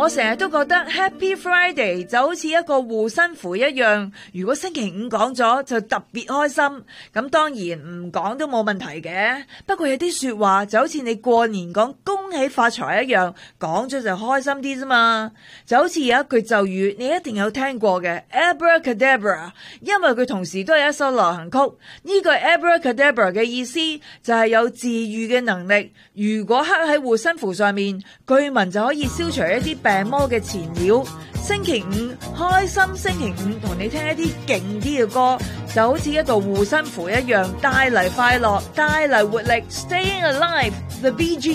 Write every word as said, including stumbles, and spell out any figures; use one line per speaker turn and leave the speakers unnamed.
我成日都覺得 Happy Friday 就好似一個護身符一樣，如果星期五講咗就特別開心，咁當然唔講都冇問題嘅。不過有啲說話就好似你過年講恭喜發財一樣，講咗就開心啲啫嘛。就好似有一句咒語你一定有聽過嘅 Abracadabra， 因為佢同時都係一首流行曲。呢句 Abracadabra 嘅意思就係有治癒嘅能力，如果刻喺護身符上面，據聞就可以消除一啲病魔嘅纏繞。星期五開心星期五，同你聽一啲勁啲嘅歌，就好似一道護身符一樣，帶嚟快樂，帶嚟活力。Staying Alive，The Bee Gees。